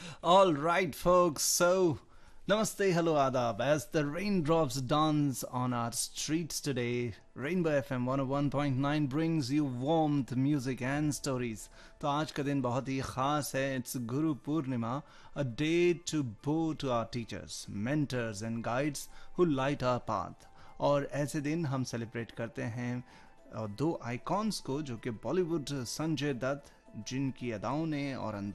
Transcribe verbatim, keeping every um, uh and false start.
All right, folks. So, namaste, hello, adab. As the raindrops dance on our streets today, Rainbow F M one oh one point nine brings you warmth, music and stories. तो आज का दिन बहुत ही खास है. It's Guru Purnima, a day to bow to our teachers, mentors and guides who light our path. और ऐसे दिन हम सेलिब्रेट करते हैं अ, दो आइकॉन्स को जो कि बॉलीवुड संजय दत्त जिनकी अदाओं ने और